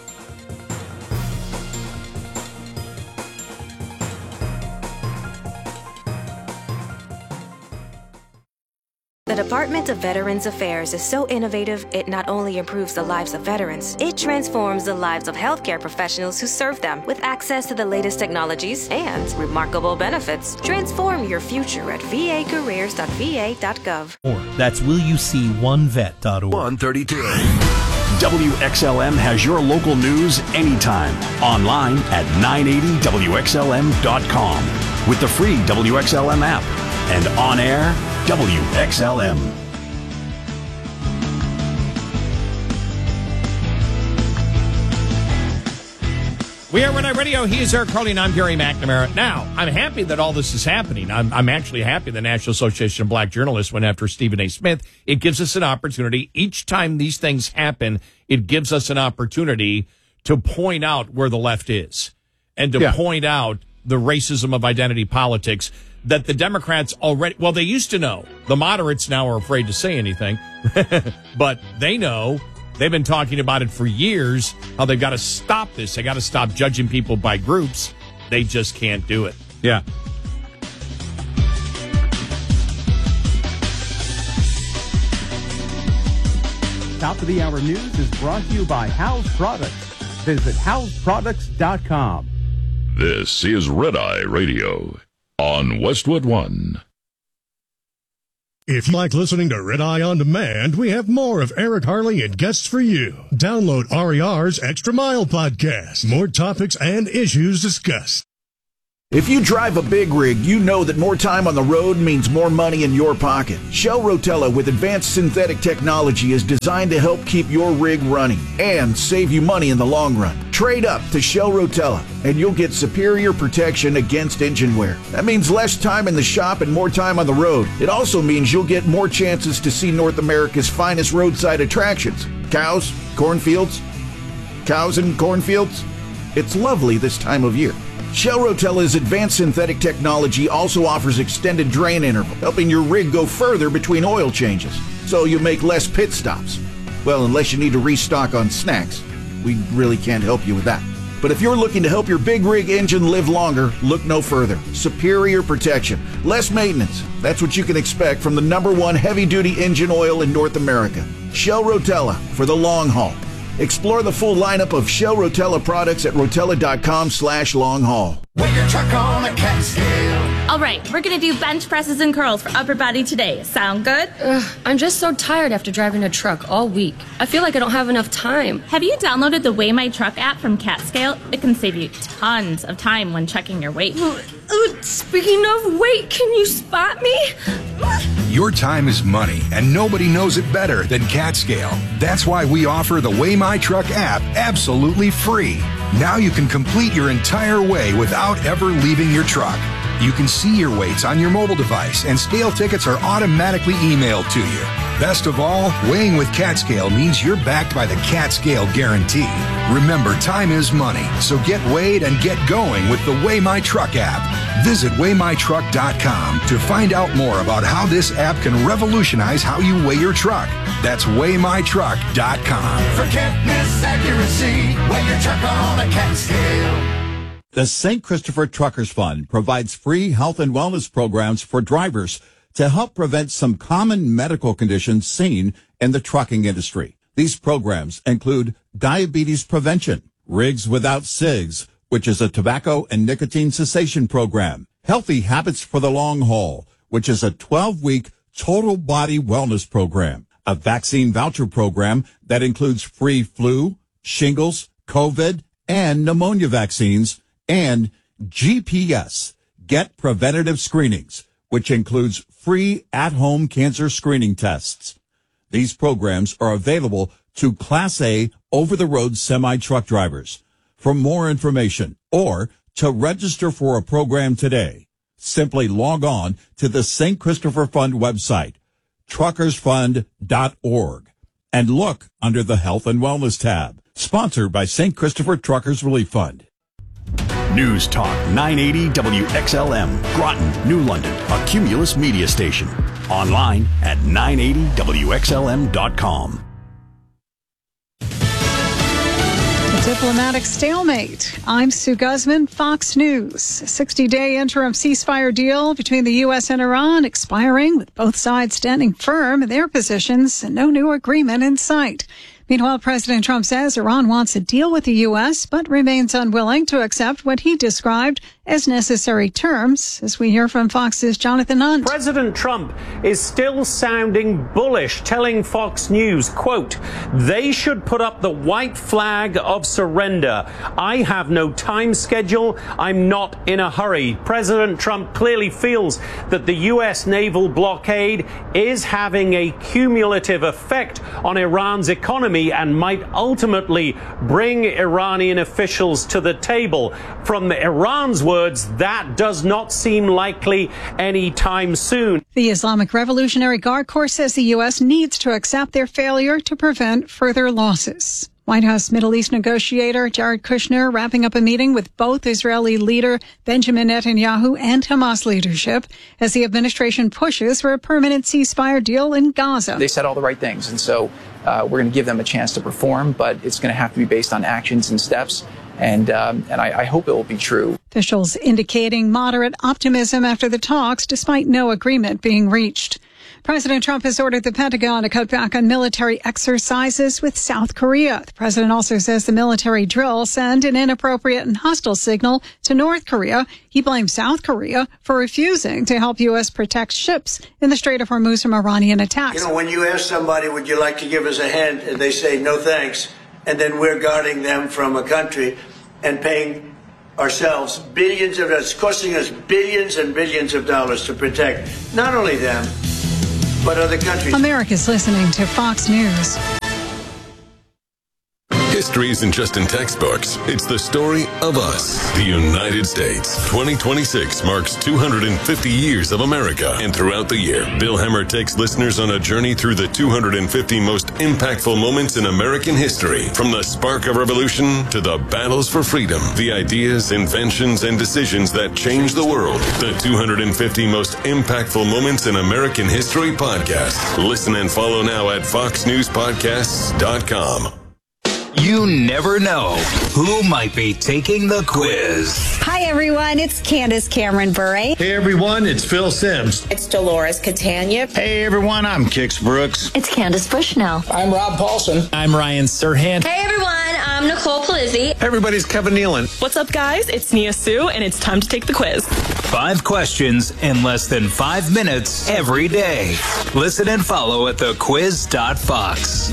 The Department of Veterans Affairs is so innovative, it not only improves the lives of veterans, it transforms the lives of healthcare professionals who serve them with access to the latest technologies and remarkable benefits. Transform your future at v a careers dot v a dot gov. That's will you see one vet dot org. one thirty-two. W X L M has your local news anytime. Online at nine eighty W X L M dot com with the free W X L M app and on air W X L M. We are Red Eye Radio. He is Eric Carly, and I'm Gary McNamara. Now, I'm happy that all this is happening. I'm, I'm actually happy the National Association of Black Journalists went after Stephen A. Smith. It gives us an opportunity. Each time these things happen, it gives us an opportunity to point out where the left is and to yeah. point out the racism of identity politics that the Democrats already, well, they used to know. The moderates now are afraid to say anything, but they know. They've been talking about it for years, how they've got to stop this. They got to stop judging people by groups. They just can't do it. Yeah. Top of the Hour News is brought to you by House Products. Visit house products dot com. This is Red Eye Radio on Westwood One. If you like listening to Red Eye On Demand, we have more of Eric Harley and guests for you. Download R E R's Extra Mile podcast. More topics and issues discussed. If you drive a big rig, you know that more time on the road means more money in your pocket. Shell Rotella with advanced synthetic technology is designed to help keep your rig running and save you money in the long run. Trade up to Shell Rotella and you'll get superior protection against engine wear. That means less time in the shop and more time on the road. It also means you'll get more chances to see North America's finest roadside attractions. Cows, cornfields, cows and cornfields. It's lovely this time of year. Shell Rotella's advanced synthetic technology also offers extended drain interval, helping your rig go further between oil changes, so you make less pit stops. Well, unless you need to restock on snacks. We really can't help you with that. But if you're looking to help your big rig engine live longer, look no further. Superior protection, less maintenance. That's what you can expect from the number one heavy-duty engine oil in North America. Shell Rotella for the long haul. Explore the full lineup of Shell Rotella products at rotella.com slash long haul. Weigh your truck on a cat scale. All right, we're going to do bench presses and curls for upper body today. Sound good? Ugh, I'm just so tired after driving a truck all week. I feel like I don't have enough time. Have you downloaded the Weigh My Truck app from CatScale? It can save you tons of time when checking your weight. Uh, uh, speaking of weight, can you spot me? Your time is money, and nobody knows it better than CatScale. That's why we offer the Weigh My Truck app absolutely free. Now you can complete your entire weigh without ever leaving your truck. You can see your weights on your mobile device, and scale tickets are automatically emailed to you. Best of all, weighing with CatScale means you're backed by the CatScale guarantee. Remember, time is money, so get weighed and get going with the Weigh My Truck app. Visit weigh my truck dot com to find out more about how this app can revolutionize how you weigh your truck. That's weigh my truck dot com. Forget miss accuracy, weigh your truck on a CatScale. The Saint Christopher Truckers Fund provides free health and wellness programs for drivers to help prevent some common medical conditions seen in the trucking industry. These programs include diabetes prevention, Rigs Without Cigs, which is a tobacco and nicotine cessation program, Healthy Habits for the Long Haul, which is a twelve-week total body wellness program, a vaccine voucher program that includes free flu, shingles, COVID, and pneumonia vaccines, and G P S, Get Preventative Screenings, which includes free at-home cancer screening tests. These programs are available to Class A over-the-road semi-truck drivers. For more information or to register for a program today, simply log on to the Saint Christopher Fund website, truckers fund dot org, and look under the Health and Wellness tab. Sponsored by Saint Christopher Truckers Relief Fund. News Talk nine eighty W X L M, Groton, New London, a Cumulus media station. Online at nine eighty W X L M dot com. Diplomatic stalemate. I'm Sue Guzman, Fox News. A sixty-day interim ceasefire deal between the U S and Iran expiring, with both sides standing firm in their positions and no new agreement in sight. Meanwhile, President Trump says Iran wants a deal with the U S, but remains unwilling to accept what he described as necessary terms, as we hear from Fox's Jonathan Hunt. President Trump is still sounding bullish, telling Fox News, quote, they should put up the white flag of surrender. I have no time schedule. I'm not in a hurry. President Trump clearly feels that the U S naval blockade is having a cumulative effect on Iran's economy and might ultimately bring Iranian officials to the table. From Iran's words, that does not seem likely anytime soon. The Islamic Revolutionary Guard Corps says the U S needs to accept their failure to prevent further losses. White House Middle East negotiator Jared Kushner wrapping up a meeting with both Israeli leader Benjamin Netanyahu and Hamas leadership as the administration pushes for a permanent ceasefire deal in Gaza. They said all the right things, and so uh, we're going to give them a chance to perform, but it's going to have to be based on actions and steps, and um, and I, I hope it will be true. Officials indicating moderate optimism after the talks, despite no agreement being reached. President Trump has ordered the Pentagon to cut back on military exercises with South Korea. The president also says the military drill sent an inappropriate and hostile signal to North Korea. He blames South Korea for refusing to help U S protect ships in the Strait of Hormuz from Iranian attacks. You know, when you ask somebody, would you like to give us a hand, and they say, no thanks, and then we're guarding them from a country and paying ourselves billions of it's costing us billions and billions of dollars to protect not only them, but other countries. America's listening to Fox News. History isn't just in textbooks. It's the story of us, the United States. twenty twenty-six marks two hundred fifty years of America. And throughout the year, Bill Hemmer takes listeners on a journey through the two hundred fifty most impactful moments in American history. From the spark of revolution to the battles for freedom, the ideas, inventions, and decisions that changed the world. The two hundred fifty most impactful moments in American history podcast. Listen and follow now at fox news podcasts dot com. You never know who might be taking the quiz. Hi, everyone. It's Candace Cameron Bure. Hey, everyone. It's Phil Sims. It's Dolores Catania. Hey, everyone. I'm Kix Brooks. It's Candace Bushnell. I'm Rob Paulson. I'm Ryan Serhant. Hey, everyone. I'm Nicole Palizzi. Hey, everybody's Kevin Nealon. What's up, guys? It's Nia Sue, and it's time to take the quiz. Five questions in less than five minutes every day. Listen and follow at the quiz dot fox.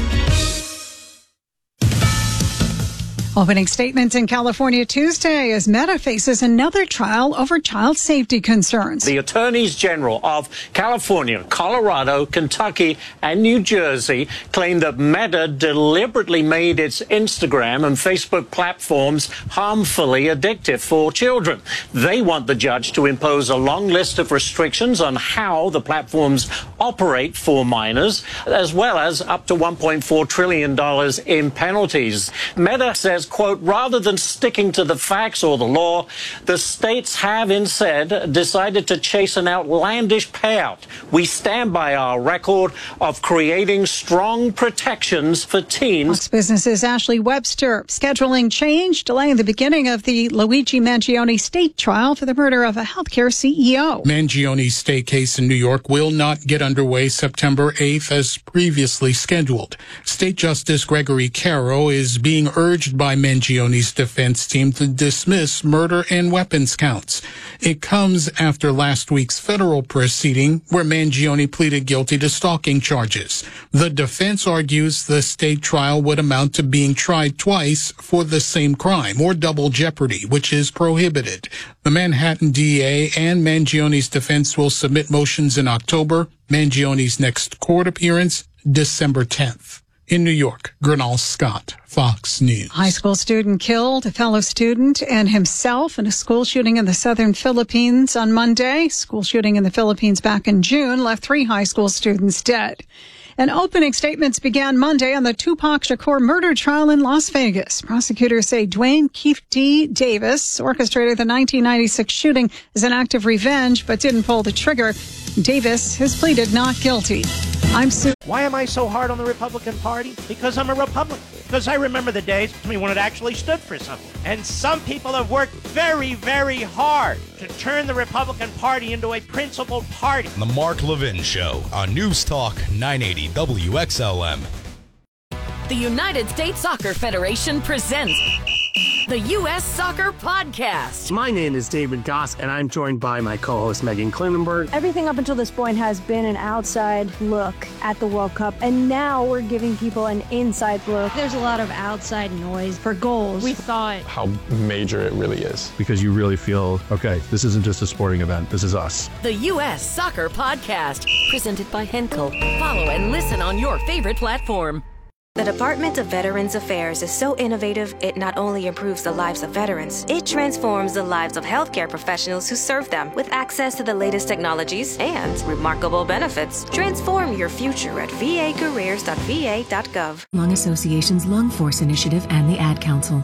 Opening statements in California Tuesday as Meta faces another trial over child safety concerns. The attorneys general of California, Colorado, Kentucky, and New Jersey claim that Meta deliberately made its Instagram and Facebook platforms harmfully addictive for children. They want the judge to impose a long list of restrictions on how the platforms operate for minors, as well as up to one point four trillion dollars in penalties. Meta says, quote, rather than sticking to the facts or the law, the states have instead decided to chase an outlandish payout. We stand by our record of creating strong protections for teens. Fox Business's Ashley Webster scheduling change, delaying the beginning of the Luigi Mangione state trial for the murder of a healthcare C E O. Mangione's state case in New York will not get underway September eighth as previously scheduled. State Justice Gregory Caro is being urged by Mangione's defense team to dismiss murder and weapons counts. It comes after last week's federal proceeding where Mangione pleaded guilty to stalking charges. The defense argues the state trial would amount to being tried twice for the same crime, or double jeopardy, which is prohibited. The Manhattan D A and Mangione's defense will submit motions in October. Mangione's next court appearance, December tenth. In New York, Gernal Scott, Fox News. High school student killed, a fellow student and himself in a school shooting in the southern Philippines on Monday. School shooting in the Philippines back in June left three high school students dead. And opening statements began Monday on the Tupac Shakur murder trial in Las Vegas. Prosecutors say Dwayne Keefe D. Davis orchestrated the nineteen ninety-six shooting as an act of revenge, but didn't pull the trigger. Davis has pleaded not guilty. I'm Sue. Why am I so hard on the Republican Party? Because I'm a Republican. Because I remember the days when it actually stood for something. And some people have worked very, very hard to turn the Republican Party into a principled party. The Mark Levin Show on News Talk nine eighty W X L M. The United States Soccer Federation presents the U S Soccer Podcast. My name is David Goss, and I'm joined by my co-host Megan Klinenberg. Everything up until this point has been an outside look at the World Cup, and now we're giving people an inside look. There's a lot of outside noise for goals. We thought how major it really is. Because you really feel, okay, this isn't just a sporting event, this is us. The U S Soccer Podcast, presented by Henkel. Follow and listen on your favorite platform. The Department of Veterans Affairs is so innovative, it not only improves the lives of veterans, it transforms the lives of healthcare professionals who serve them with access to the latest technologies and remarkable benefits. Transform your future at v a careers dot v a dot gov. Lung Association's Lung Force Initiative and the Ad Council.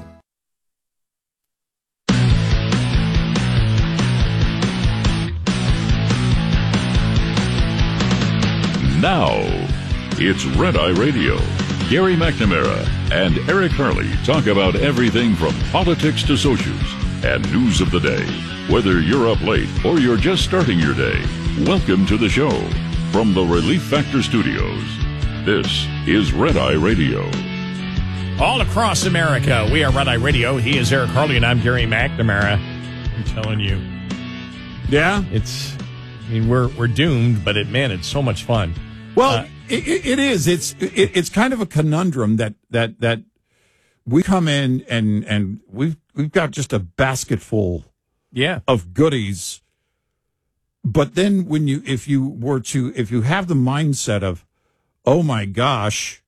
Now, it's Red Eye Radio. Gary McNamara and Eric Harley talk about everything from politics to socials and news of the day. Whether you're up late or you're just starting your day, welcome to the show. From the Relief Factor Studios, this is Red Eye Radio. All across America, we are Red Eye Radio. He is Eric Harley, and I'm Gary McNamara. I'm telling you. Yeah? It's, I mean, we're we're doomed, but it, man, it's so much fun. Well, uh, it, it is. It's it, it's kind of a conundrum that that that we come in and and we've we've got just a basket full yeah. of goodies. But then when you if you were to if you have the mindset of, oh my gosh,